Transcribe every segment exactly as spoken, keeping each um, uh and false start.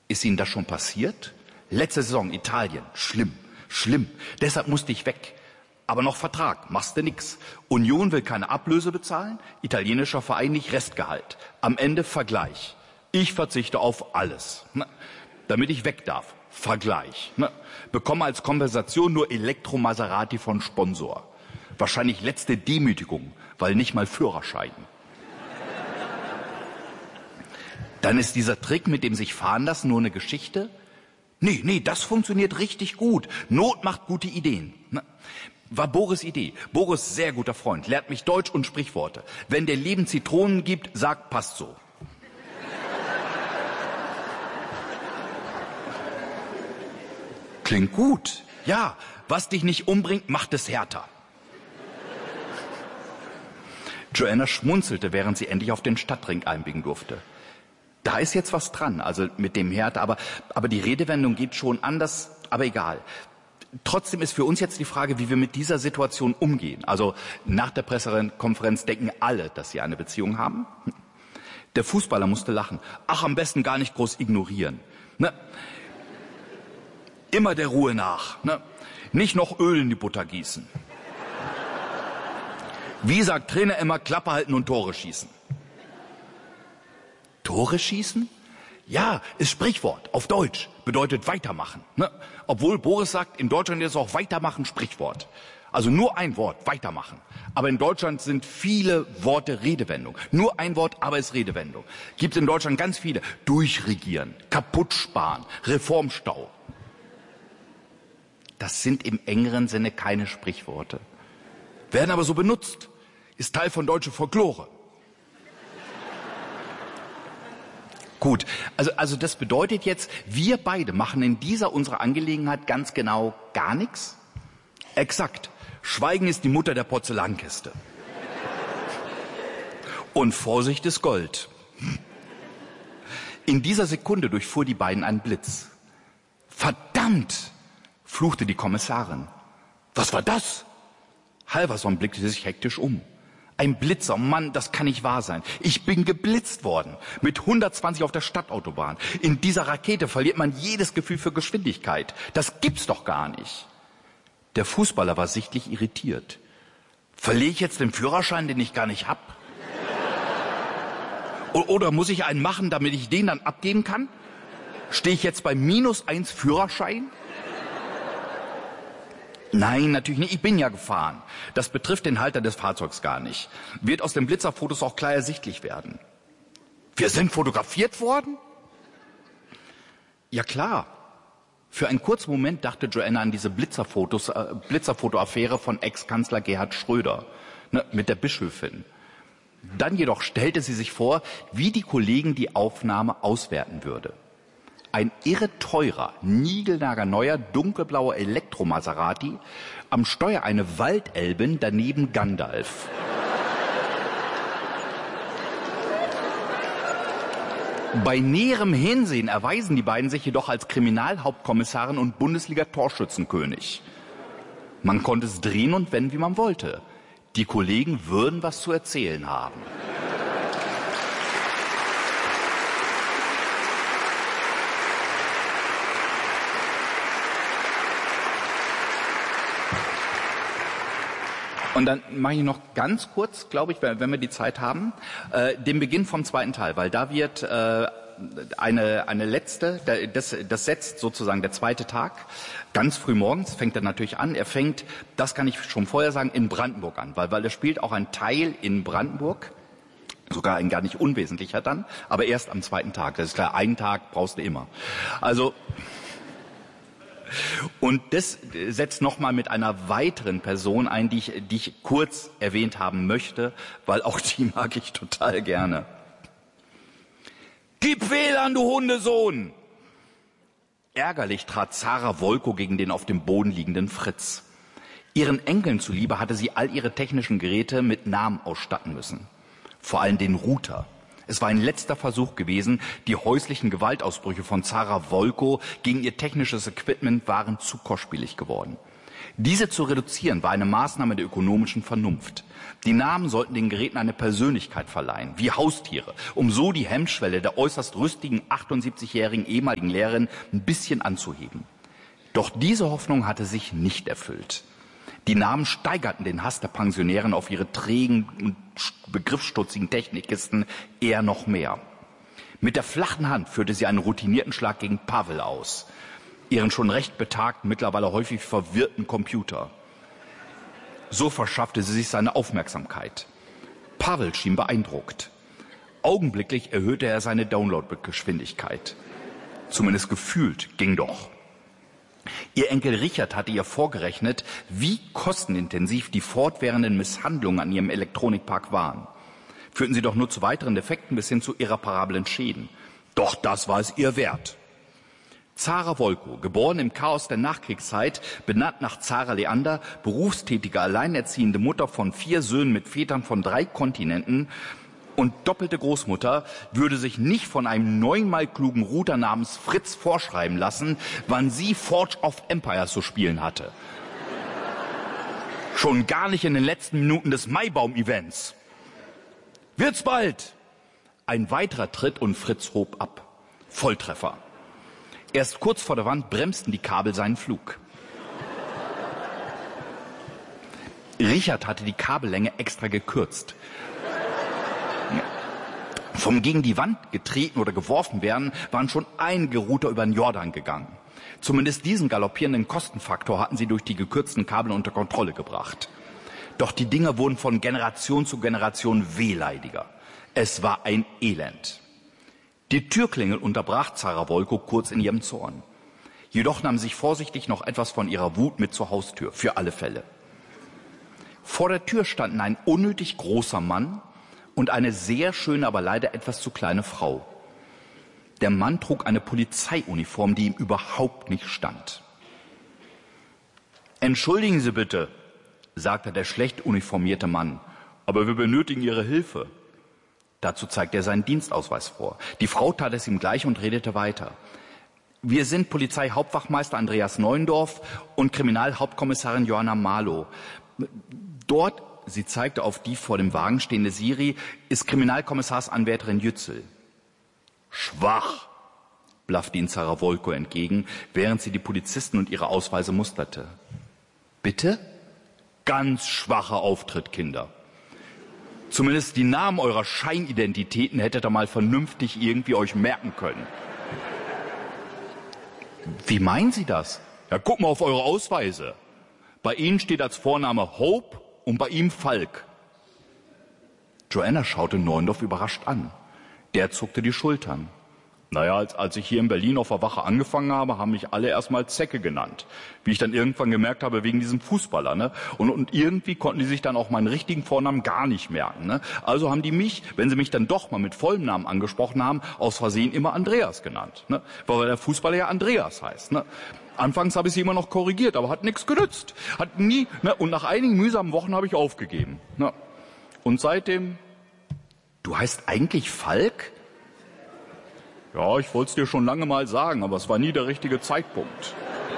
Ist Ihnen das schon passiert? Letzte Saison Italien, schlimm, schlimm. Deshalb musste ich weg. Aber noch Vertrag, machst du nix. Union will keine Ablöse bezahlen, italienischer Verein nicht Restgehalt. Am Ende Vergleich. Ich verzichte auf alles, ne, damit ich weg darf. Vergleich. Ne. Bekomme als Kompensation nur Elektro-Maserati von Sponsor. Wahrscheinlich letzte Demütigung, weil nicht mal Führerschein. Dann ist dieser Trick mit dem sich fahren lassen nur eine Geschichte? Nee, nee, das funktioniert richtig gut. Not macht gute Ideen. Ne. War Boris' Idee. Boris, sehr guter Freund, lehrt mich Deutsch und Sprichworte. Wenn der Leben Zitronen gibt, sagt, passt so. Klingt gut. Ja, was dich nicht umbringt, macht es härter. Joanna schmunzelte, während sie endlich auf den Stadtring einbiegen durfte. Da ist jetzt was dran, also mit dem Härte, aber, aber die Redewendung geht schon anders, aber egal. Trotzdem ist für uns jetzt die Frage, wie wir mit dieser Situation umgehen. Also nach der Pressekonferenz denken alle, dass sie eine Beziehung haben. Der Fußballer musste lachen. Ach, am besten gar nicht groß ignorieren. Ne? Immer der Ruhe nach. Ne? Nicht noch Öl in die Butter gießen. Wie sagt Trainer immer, Klappe halten und Tore schießen. Tore schießen? Ja, ist Sprichwort, auf Deutsch, bedeutet weitermachen. Ne? Obwohl Boris sagt, in Deutschland ist auch weitermachen Sprichwort. Also nur ein Wort, weitermachen. Aber in Deutschland sind viele Worte Redewendung. Nur ein Wort, aber ist Redewendung. Gibt es in Deutschland ganz viele. Durchregieren, kaputt sparen, Reformstau. Das sind im engeren Sinne keine Sprichworte. Werden aber so benutzt. Ist Teil von deutscher Folklore. Gut, also, also das bedeutet jetzt, wir beide machen in dieser unserer Angelegenheit ganz genau gar nichts? Exakt. Schweigen ist die Mutter der Porzellankiste. Und Vorsicht ist Gold. In dieser Sekunde durchfuhr die beiden einen Blitz. Verdammt, fluchte die Kommissarin. Was war das? Halverson blickte sich hektisch um. Ein Blitzer, Mann, das kann nicht wahr sein. Ich bin geblitzt worden. Mit hundertzwanzig auf der Stadtautobahn. In dieser Rakete verliert man jedes Gefühl für Geschwindigkeit. Das gibt's doch gar nicht. Der Fußballer war sichtlich irritiert. Verliere ich jetzt den Führerschein, den ich gar nicht hab? Oder muss ich einen machen, damit ich den dann abgeben kann? Stehe ich jetzt bei minus eins Führerschein? Nein, natürlich nicht. Ich bin ja gefahren. Das betrifft den Halter des Fahrzeugs gar nicht. Wird aus den Blitzerfotos auch klar ersichtlich werden. Wir sind fotografiert worden? Ja klar. Für einen kurzen Moment dachte Joanna an diese Blitzerfotos, äh, Blitzerfoto-Affäre von Ex-Kanzler Gerhard Schröder, ne, mit der Bischöfin. Dann jedoch stellte sie sich vor, wie die Kollegen die Aufnahme auswerten würde. Ein irre teurer, niegelnagerneuer, dunkelblauer Elektro-Maserati, am Steuer eine Waldelbin, daneben Gandalf. Bei näherem Hinsehen erweisen die beiden sich jedoch als Kriminalhauptkommissarin und Bundesliga-Torschützenkönig. Man konnte es drehen und wenden, wie man wollte. Die Kollegen würden was zu erzählen haben. Und dann mache ich noch ganz kurz, glaube ich, wenn wir die Zeit haben, äh, den Beginn vom zweiten Teil, weil da wird äh, eine, eine letzte, das, das setzt sozusagen der zweite Tag, ganz früh morgens fängt er natürlich an. Er fängt, das kann ich schon vorher sagen, in Brandenburg an, weil, weil er spielt auch ein Teil in Brandenburg, sogar ein gar nicht unwesentlicher dann, aber erst am zweiten Tag. Das ist klar, einen Tag brauchst du immer. Also und das setzt nochmal mit einer weiteren Person ein, die ich, die ich kurz erwähnt haben möchte, weil auch die mag ich total gerne. Gib WLAN, du Hundesohn! Ärgerlich trat Zara Wolko gegen den auf dem Boden liegenden Fritz. Ihren Enkeln zuliebe hatte sie all ihre technischen Geräte mit Namen ausstatten müssen. Vor allem den Router. Es war ein letzter Versuch gewesen, die häuslichen Gewaltausbrüche von Zara Wolko gegen ihr technisches Equipment waren zu kostspielig geworden. Diese zu reduzieren war eine Maßnahme der ökonomischen Vernunft. Die Namen sollten den Geräten eine Persönlichkeit verleihen, wie Haustiere, um so die Hemmschwelle der äußerst rüstigen achtundsiebzigjährigen ehemaligen Lehrerin ein bisschen anzuheben. Doch diese Hoffnung hatte sich nicht erfüllt. Die Namen steigerten den Hass der Pensionären auf ihre trägen und begriffsstutzigen Technikkisten eher noch mehr. Mit der flachen Hand führte sie einen routinierten Schlag gegen Pavel aus, ihren schon recht betagten, mittlerweile häufig verwirrten Computer. So verschaffte sie sich seine Aufmerksamkeit. Pavel schien beeindruckt. Augenblicklich erhöhte er seine Downloadgeschwindigkeit. Zumindest gefühlt ging doch. Ihr Enkel Richard hatte ihr vorgerechnet, wie kostenintensiv die fortwährenden Misshandlungen an ihrem Elektronikpark waren. Führten sie doch nur zu weiteren Defekten bis hin zu irreparablen Schäden. Doch das war es ihr wert. Zara Wolkow, geboren im Chaos der Nachkriegszeit, benannt nach Zara Leander, berufstätige, alleinerziehende Mutter von vier Söhnen mit Vätern von drei Kontinenten und doppelte Großmutter, würde sich nicht von einem neunmal klugen Router namens Fritz vorschreiben lassen, wann sie Forge of Empires zu spielen hatte. Schon gar nicht in den letzten Minuten des Maibaum-Events. Wird's bald! Ein weiterer Tritt und Fritz hob ab. Volltreffer. Erst kurz vor der Wand bremsten die Kabel seinen Flug. Richard hatte die Kabellänge extra gekürzt. Vom gegen die Wand getreten oder geworfen werden, waren schon einige Router über den Jordan gegangen. Zumindest diesen galoppierenden Kostenfaktor hatten sie durch die gekürzten Kabel unter Kontrolle gebracht. Doch die Dinger wurden von Generation zu Generation wehleidiger. Es war ein Elend. Die Türklingel unterbrach Zara Wolkow kurz in ihrem Zorn. Jedoch nahm sich vorsichtig noch etwas von ihrer Wut mit zur Haustür, für alle Fälle. Vor der Tür standen ein unnötig großer Mann und eine sehr schöne, aber leider etwas zu kleine Frau. Der Mann trug eine Polizeiuniform, die ihm überhaupt nicht stand. »Entschuldigen Sie bitte«, sagte der schlecht uniformierte Mann, »aber wir benötigen Ihre Hilfe.« Dazu zeigte er seinen Dienstausweis vor. Die Frau tat es ihm gleich und redete weiter. »Wir sind Polizeihauptwachmeister Andreas Neuendorf und Kriminalhauptkommissarin Johanna Marlow. Dort«, sie zeigte auf die vor dem Wagen stehende Siri, »ist Kriminalkommissarsanwärterin Yücel.« »Schwach«, blaffte ihnen Zara Wolkow entgegen, während sie die Polizisten und ihre Ausweise musterte. »Bitte?« »Ganz schwacher Auftritt, Kinder. Zumindest die Namen eurer Scheinidentitäten hättet ihr mal vernünftig irgendwie euch merken können.« »Wie meinen Sie das?« »Ja, guck mal auf eure Ausweise. Bei Ihnen steht als Vorname Hope und bei ihm Falk.« Joanna schaute Neuendorf überrascht an. Der zuckte die Schultern. Naja, als, als ich hier in Berlin auf der Wache angefangen habe, haben mich alle erstmal Zecke genannt. Wie ich dann irgendwann gemerkt habe, wegen diesem Fußballer. Ne? Und, und irgendwie konnten die sich dann auch meinen richtigen Vornamen gar nicht merken. Ne? Also haben die mich, wenn sie mich dann doch mal mit vollem Namen angesprochen haben, aus Versehen immer Andreas genannt. Ne? Weil der Fußballer ja Andreas heißt. Ne? Anfangs habe ich sie immer noch korrigiert, aber hat nichts genützt. Hat nie, ne? Und nach einigen mühsamen Wochen habe ich aufgegeben. Ne? Und seitdem... »Du heißt eigentlich Falk?« »Ja, ich wollte es dir schon lange mal sagen, aber es war nie der richtige Zeitpunkt.«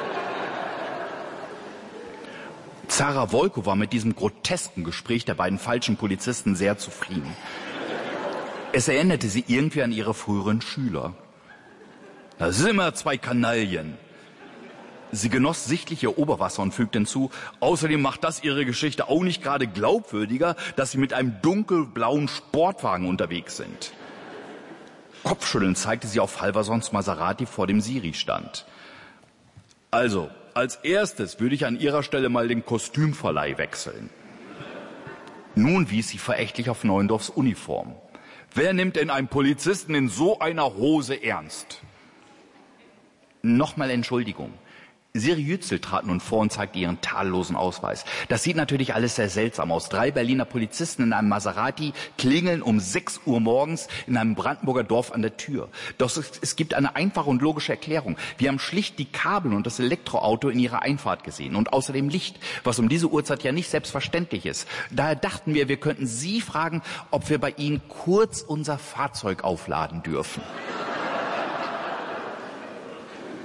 Zara Wolkow war mit diesem grotesken Gespräch der beiden falschen Polizisten sehr zufrieden. Es erinnerte sie irgendwie an ihre früheren Schüler. Da sind immer zwei Kanaillen. Sie genoss sichtlich ihr Oberwasser und fügte hinzu, außerdem macht das ihre Geschichte auch nicht gerade glaubwürdiger, dass sie mit einem dunkelblauen Sportwagen unterwegs sind. Kopfschüttelnd zeigte sie auf Halversons Maserati vor dem Siri-Stand. Also, als erstes würde ich an ihrer Stelle mal den Kostümverleih wechseln. Nun wies sie verächtlich auf Neuendorfs Uniform. Wer nimmt denn einen Polizisten in so einer Hose ernst? Nochmal Entschuldigung. Siri Yücel trat nun vor und zeigte ihren tadellosen Ausweis. Das sieht natürlich alles sehr seltsam aus. Drei Berliner Polizisten in einem Maserati klingeln um sechs Uhr morgens in einem Brandenburger Dorf an der Tür. Doch es, es gibt eine einfache und logische Erklärung. Wir haben schlicht die Kabel und das Elektroauto in ihrer Einfahrt gesehen. Und außerdem Licht, was um diese Uhrzeit ja nicht selbstverständlich ist. Daher dachten wir, wir könnten Sie fragen, ob wir bei Ihnen kurz unser Fahrzeug aufladen dürfen.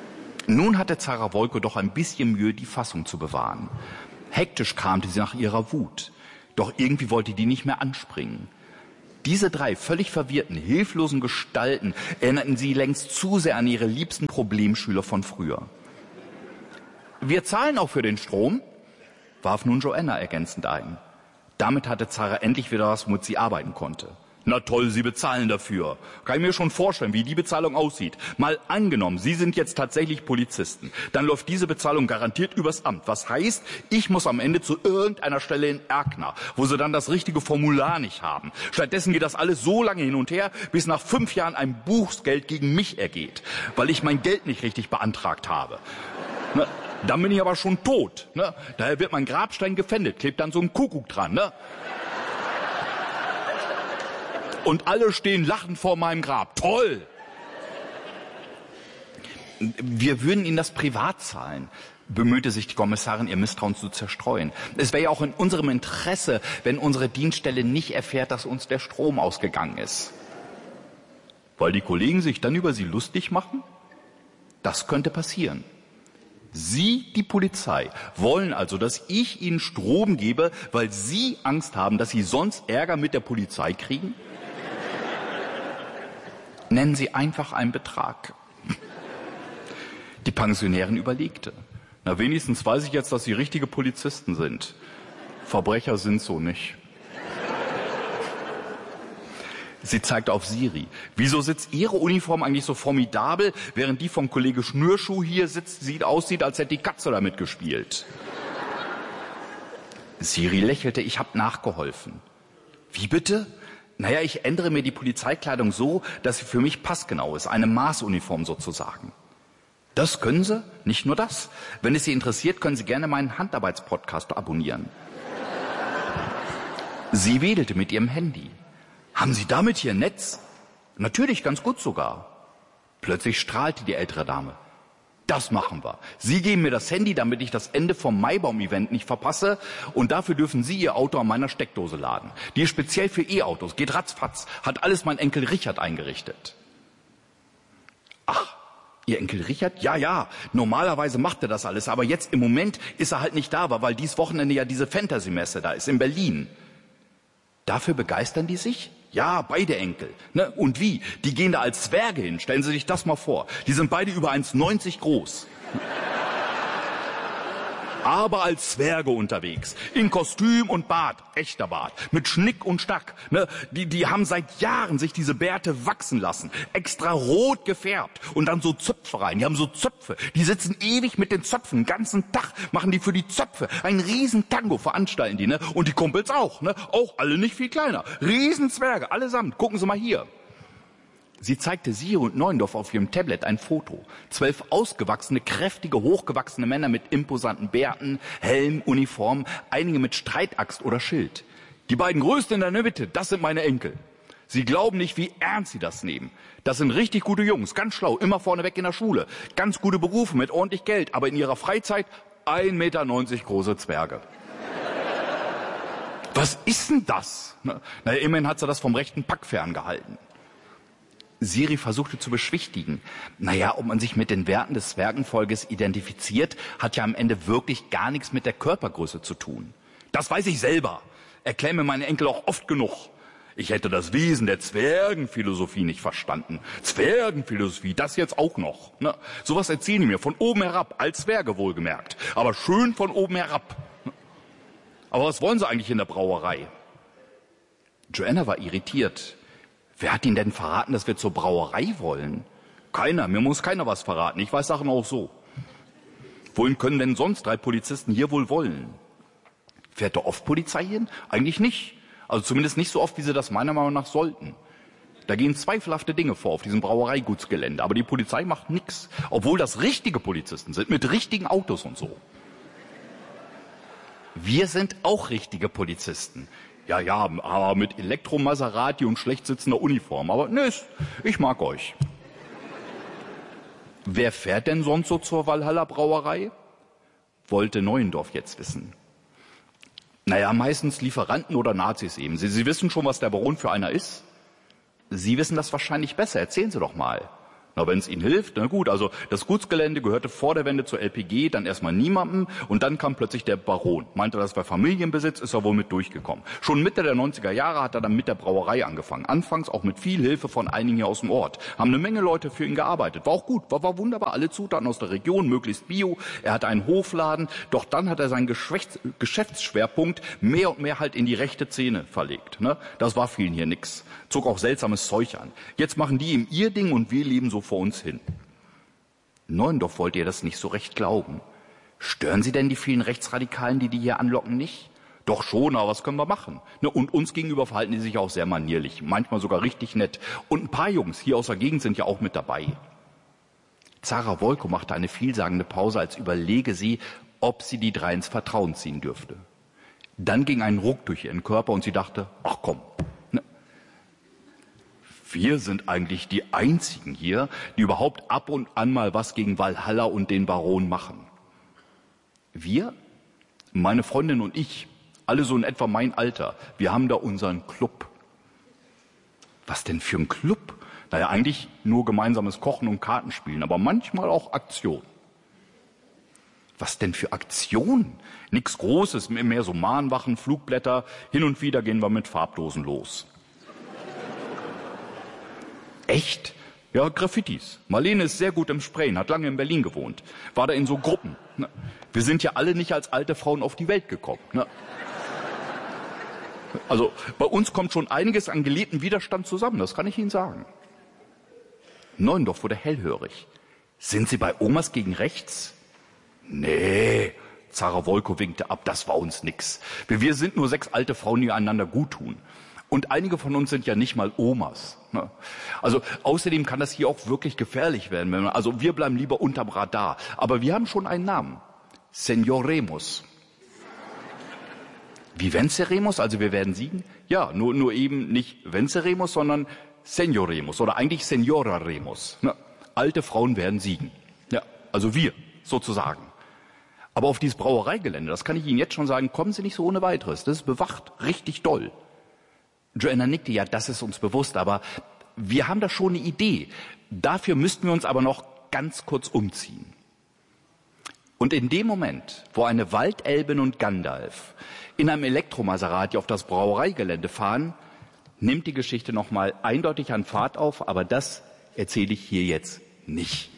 Nun hatte Zara Wolke doch ein bisschen Mühe, die Fassung zu bewahren. Hektisch kramte sie nach ihrer Wut. Doch irgendwie wollte die nicht mehr anspringen. Diese drei völlig verwirrten, hilflosen Gestalten erinnerten sie längst zu sehr an ihre liebsten Problemschüler von früher. Wir zahlen auch für den Strom, warf nun Joanna ergänzend ein. Damit hatte Zara endlich wieder was, womit sie arbeiten konnte. Na toll, Sie bezahlen dafür. Kann ich mir schon vorstellen, wie die Bezahlung aussieht. Mal angenommen, Sie sind jetzt tatsächlich Polizisten. Dann läuft diese Bezahlung garantiert übers Amt. Was heißt, ich muss am Ende zu irgendeiner Stelle in Erkner, wo Sie dann das richtige Formular nicht haben. Stattdessen geht das alles so lange hin und her, bis nach fünf Jahren ein Bußgeld gegen mich ergeht, weil ich mein Geld nicht richtig beantragt habe. Na, dann bin ich aber schon tot. Ne? Daher wird mein Grabstein gefändet, klebt dann so ein Kuckuck dran. Ne? Und alle stehen lachend vor meinem Grab. Toll! Wir würden Ihnen das privat zahlen, bemühte sich die Kommissarin, ihr Misstrauen zu zerstreuen. Es wäre ja auch in unserem Interesse, wenn unsere Dienststelle nicht erfährt, dass uns der Strom ausgegangen ist. Weil die Kollegen sich dann über Sie lustig machen? Das könnte passieren. Sie, die Polizei, wollen also, dass ich Ihnen Strom gebe, weil Sie Angst haben, dass Sie sonst Ärger mit der Polizei kriegen? Nennen Sie einfach einen Betrag. Die Pensionärin überlegte. Na, wenigstens weiß ich jetzt, dass Sie richtige Polizisten sind. Verbrecher sind so nicht. Sie zeigte auf Siri. Wieso sitzt Ihre Uniform eigentlich so formidabel, während die vom Kollege Schnürschuh hier sitzt, sieht, aussieht, als hätte die Katze damit gespielt? Siri lächelte. Ich habe nachgeholfen. Wie bitte? Naja, ich ändere mir die Polizeikleidung so, dass sie für mich passgenau ist. Eine Maßuniform sozusagen. Das können Sie? Nicht nur das. Wenn es Sie interessiert, können Sie gerne meinen Handarbeitspodcast abonnieren. Sie wedelte mit ihrem Handy. Haben Sie damit hier Netz? Natürlich, ganz gut sogar. Plötzlich strahlte die ältere Dame. Das machen wir. Sie geben mir das Handy, damit ich das Ende vom Maibaum-Event nicht verpasse. Und dafür dürfen Sie Ihr Auto an meiner Steckdose laden. Die ist speziell für E-Autos, geht ratzfatz. Hat alles mein Enkel Richard eingerichtet. Ach, Ihr Enkel Richard? Ja, ja, normalerweise macht er das alles. Aber jetzt im Moment ist er halt nicht da, weil dieses Wochenende ja diese Fantasy-Messe da ist in Berlin. Dafür begeistern die sich? Ja, beide Enkel. Ne? Und wie? Die gehen da als Zwerge hin. Stellen Sie sich das mal vor. Die sind beide über eins neunzig groß. Aber als Zwerge unterwegs. In Kostüm und Bart. Echter Bart. Mit Schnick und Schnack. Ne? Die, die haben seit Jahren sich diese Bärte wachsen lassen. Extra rot gefärbt. Und dann so Zöpfe rein. Die haben so Zöpfe. Die sitzen ewig mit den Zöpfen. Den ganzen Tag machen die für die Zöpfe. Ein riesen Tango veranstalten die. Ne? Und die Kumpels auch. Ne? Auch alle nicht viel kleiner. Riesen Zwerge. Allesamt. Gucken Sie mal hier. Sie zeigte Siri und Neuendorf auf ihrem Tablet ein Foto. Zwölf ausgewachsene, kräftige, hochgewachsene Männer mit imposanten Bärten, Helm, Uniform, einige mit Streitaxt oder Schild. Die beiden größten in der Mitte, das sind meine Enkel. Sie glauben nicht, wie ernst sie das nehmen. Das sind richtig gute Jungs, ganz schlau, immer vorneweg in der Schule. Ganz gute Berufe mit ordentlich Geld, aber in ihrer Freizeit ein Meter neunzig große Zwerge. Was ist denn das? Na, immerhin hat sie das vom rechten Pack ferngehalten. Siri versuchte zu beschwichtigen. Naja, ob man sich mit den Werten des Zwergenvolkes identifiziert, hat ja am Ende wirklich gar nichts mit der Körpergröße zu tun. Das weiß ich selber. Erklär mir meine Enkel auch oft genug. Ich hätte das Wesen der Zwergenphilosophie nicht verstanden. Zwergenphilosophie, das jetzt auch noch. Ne? Sowas erzählen die mir von oben herab, als Zwerge wohlgemerkt. Aber schön von oben herab. Aber was wollen sie eigentlich in der Brauerei? Joanna war irritiert. Wer hat Ihnen denn verraten, dass wir zur Brauerei wollen? Keiner, mir muss keiner was verraten. Ich weiß Sachen auch so. Wohin können denn sonst drei Polizisten hier wohl wollen? Fährt da oft Polizei hin? Eigentlich nicht. Also zumindest nicht so oft, wie sie das meiner Meinung nach sollten. Da gehen zweifelhafte Dinge vor auf diesem Brauereigutsgelände. Aber die Polizei macht nichts. Obwohl das richtige Polizisten sind, mit richtigen Autos und so. Wir sind auch richtige Polizisten. Ja, ja, aber mit Elektro-Maserati und schlecht sitzender Uniform. Aber ne, ich mag euch. Wer fährt denn sonst so zur Walhalla Brauerei? Wollte Neuendorf jetzt wissen. Naja, meistens Lieferanten oder Nazis eben. Sie, Sie wissen schon, was der Baron für einer ist? Sie wissen das wahrscheinlich besser. Erzählen Sie doch mal. Na, wenn es ihnen hilft, na gut, also das Gutsgelände gehörte vor der Wende zur L P G, dann erstmal niemandem und dann kam plötzlich der Baron. Meinte, das wäre Familienbesitz, ist er wohl mit durchgekommen. Schon Mitte der neunziger Jahre hat er dann mit der Brauerei angefangen. Anfangs auch mit viel Hilfe von einigen hier aus dem Ort. Haben eine Menge Leute für ihn gearbeitet. War auch gut, war, war wunderbar, alle Zutaten aus der Region, möglichst bio. Er hatte einen Hofladen, doch dann hat er seinen Geschäfts- Geschäftsschwerpunkt mehr und mehr halt in die rechte Szene verlegt. Ne? Das war vielen hier nix. Zog auch seltsames Zeug an. Jetzt machen die ihm ihr Ding und wir leben so vor uns hin. Neuendorf wollte ihr das nicht so recht glauben. Stören Sie denn die vielen Rechtsradikalen, die die hier anlocken, nicht? Doch schon, aber was können wir machen? Ne, und uns gegenüber verhalten die sich auch sehr manierlich, manchmal sogar richtig nett. Und ein paar Jungs hier aus der Gegend sind ja auch mit dabei. Zara Wolko machte eine vielsagende Pause, als überlege sie, ob sie die drei ins Vertrauen ziehen dürfte. Dann ging ein Ruck durch ihren Körper und sie dachte, ach komm, wir sind eigentlich die Einzigen hier, die überhaupt ab und an mal was gegen Walhalla und den Baron machen. Wir, meine Freundin und ich, alle so in etwa mein Alter, wir haben da unseren Club. Was denn für ein Club? Naja, eigentlich nur gemeinsames Kochen und Kartenspielen, aber manchmal auch Aktion. Was denn für Aktionen? Nichts Großes, mehr so Mahnwachen, Flugblätter, hin und wieder gehen wir mit Farbdosen los. Echt? Ja, Graffitis. Marlene ist sehr gut im Sprayen, hat lange in Berlin gewohnt. War da in so Gruppen. Wir sind ja alle nicht als alte Frauen auf die Welt gekommen. Also bei uns kommt schon einiges an gelebtem Widerstand zusammen, das kann ich Ihnen sagen. Neuendorf wurde hellhörig. Sind Sie bei Omas gegen rechts? Nee, Zara Wolko winkte ab, das war uns nix. Wir, wir sind nur sechs alte Frauen, die einander gut tun. Und einige von uns sind ja nicht mal Omas. Ne? Also außerdem kann das hier auch wirklich gefährlich werden. Wenn man, also wir bleiben lieber unterm Radar. Aber wir haben schon einen Namen. Señor Remus. Wie Venceremos, also wir werden siegen? Ja, nur, nur eben nicht Venceremos, sondern Señor Remus oder eigentlich Señora Remus. Ne? Alte Frauen werden siegen. Ja, also wir sozusagen. Aber auf dieses Brauereigelände, das kann ich Ihnen jetzt schon sagen, kommen Sie nicht so ohne weiteres. Das ist bewacht, richtig doll. Joanna nickte, ja, das ist uns bewusst, aber wir haben da schon eine Idee. Dafür müssten wir uns aber noch ganz kurz umziehen. Und in dem Moment, wo eine Waldelbin und Gandalf in einem Elektromaserati auf das Brauereigelände fahren, nimmt die Geschichte nochmal eindeutig an Fahrt auf, aber das erzähle ich hier jetzt nicht.